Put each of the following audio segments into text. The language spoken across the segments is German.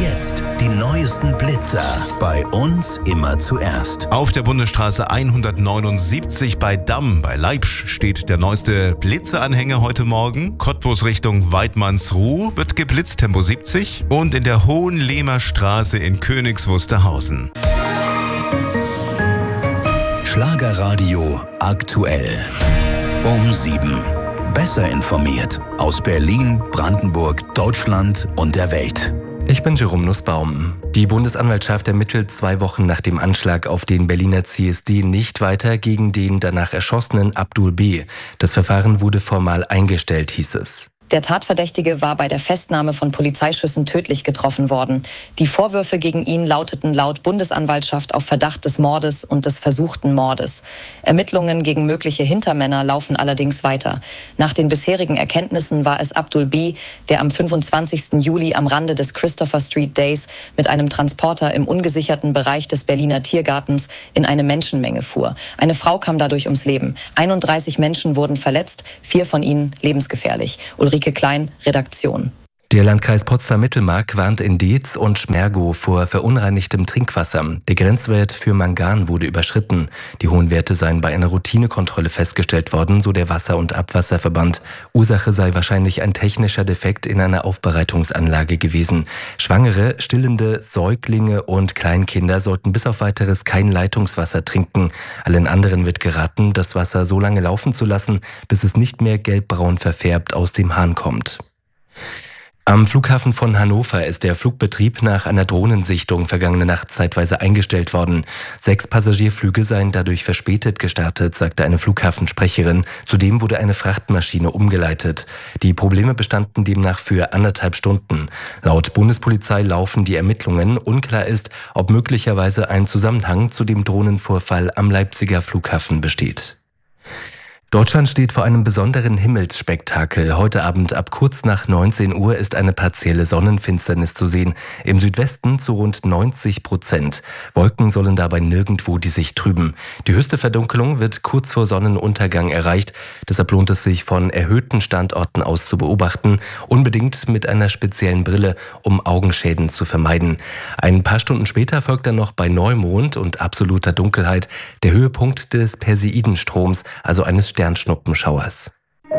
Jetzt die neuesten Blitzer. Bei uns immer zuerst. Auf der Bundesstraße 179 bei Damm bei Leipzig steht der neueste Blitzeranhänger heute Morgen. Cottbus Richtung Weidmannsruh wird geblitzt, Tempo 70. Und in der Hohenlehmer Straße in Königs Wusterhausen. Schlagerradio aktuell. Um 7. Besser informiert aus Berlin, Brandenburg, Deutschland und der Welt. Ich bin Jerome Nussbaum. Die Bundesanwaltschaft ermittelt 2 Wochen nach dem Anschlag auf den Berliner CSD nicht weiter gegen den danach erschossenen Abdul B. Das Verfahren wurde formal eingestellt, hieß es. Der Tatverdächtige war bei der Festnahme von Polizeischüssen tödlich getroffen worden. Die Vorwürfe gegen ihn lauteten laut Bundesanwaltschaft auf Verdacht des Mordes und des versuchten Mordes. Ermittlungen gegen mögliche Hintermänner laufen allerdings weiter. Nach den bisherigen Erkenntnissen war es Abdul B., der am 25. Juli am Rande des Christopher Street Days mit einem Transporter im ungesicherten Bereich des Berliner Tiergartens in eine Menschenmenge fuhr. Eine Frau kam dadurch ums Leben. 31 Menschen wurden verletzt, 4 von ihnen lebensgefährlich. Ulrike Klein, Redaktion. Der Landkreis Potsdam-Mittelmark warnt in Dietz und Schmergow vor verunreinigtem Trinkwasser. Der Grenzwert für Mangan wurde überschritten. Die hohen Werte seien bei einer Routinekontrolle festgestellt worden, so der Wasser- und Abwasserverband. Ursache sei wahrscheinlich ein technischer Defekt in einer Aufbereitungsanlage gewesen. Schwangere, stillende, Säuglinge und Kleinkinder sollten bis auf Weiteres kein Leitungswasser trinken. Allen anderen wird geraten, das Wasser so lange laufen zu lassen, bis es nicht mehr gelbbraun verfärbt aus dem Hahn kommt. Am Flughafen von Hannover ist der Flugbetrieb nach einer Drohnensichtung vergangene Nacht zeitweise eingestellt worden. 6 Passagierflüge seien dadurch verspätet gestartet, sagte eine Flughafensprecherin. Zudem wurde eine Frachtmaschine umgeleitet. Die Probleme bestanden demnach für 1,5 Stunden. Laut Bundespolizei laufen die Ermittlungen. Unklar ist, ob möglicherweise ein Zusammenhang zu dem Drohnenvorfall am Leipziger Flughafen besteht. Deutschland steht vor einem besonderen Himmelsspektakel. Heute Abend ab kurz nach 19 Uhr ist eine partielle Sonnenfinsternis zu sehen. Im Südwesten zu rund 90%. Wolken sollen dabei nirgendwo die Sicht trüben. Die höchste Verdunkelung wird kurz vor Sonnenuntergang erreicht. Deshalb lohnt es sich, von erhöhten Standorten aus zu beobachten. Unbedingt mit einer speziellen Brille, um Augenschäden zu vermeiden. Ein paar Stunden später folgt dann noch bei Neumond und absoluter Dunkelheit der Höhepunkt des Perseidstroms, also eines Sternschnuppenschauers.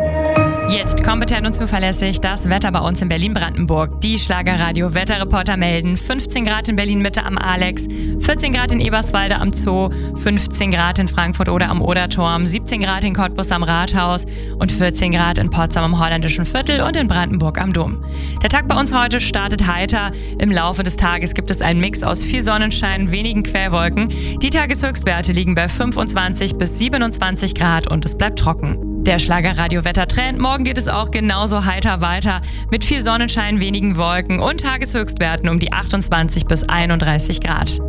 Jetzt kompetent und zuverlässig das Wetter bei uns in Berlin-Brandenburg. Die Schlagerradio-Wetterreporter melden 15 Grad in Berlin-Mitte am Alex, 14 Grad in Eberswalde am Zoo, 15 Grad in Frankfurt oder am Oderturm, 17 Grad in Cottbus am Rathaus und 14 Grad in Potsdam am Holländischen Viertel und in Brandenburg am Dom. Der Tag bei uns heute startet heiter. Im Laufe des Tages gibt es einen Mix aus viel Sonnenschein, wenigen Quellwolken. Die Tageshöchstwerte liegen bei 25 bis 27 Grad und es bleibt trocken. Der Schlagerradio-Wettertrend. Morgen geht es auch genauso heiter weiter mit viel Sonnenschein, wenigen Wolken und Tageshöchstwerten um die 28 bis 31 Grad.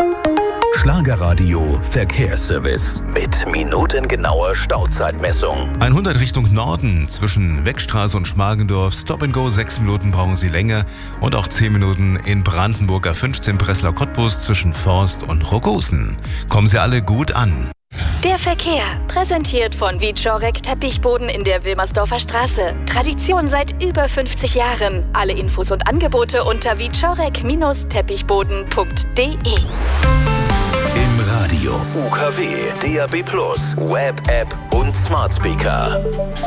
Schlagerradio Verkehrsservice mit minutengenauer Stauzeitmessung. 100 Richtung Norden zwischen Weckstraße und Schmargendorf. Stop and Go, 6 Minuten brauchen Sie länger. Und auch 10 Minuten in Brandenburger 15 Breslau-Cottbus zwischen Forst und Rogosen. Kommen Sie alle gut an. Der Verkehr, präsentiert von Wieczorek Teppichboden in der Wilmersdorfer Straße. Tradition seit über 50 Jahren. Alle Infos und Angebote unter wieczorek-teppichboden.de. Im Radio, UKW, DAB+, Web-App und Smart Speaker.